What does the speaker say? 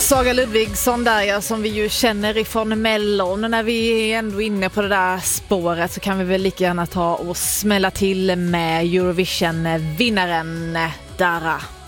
Saga Ludvigsson där, ja, som vi ju känner ifrån Mellon. Och när vi är ändå inne på det där spåret så kan vi väl lika gärna ta och smälla till med Eurovision-vinnaren Dara.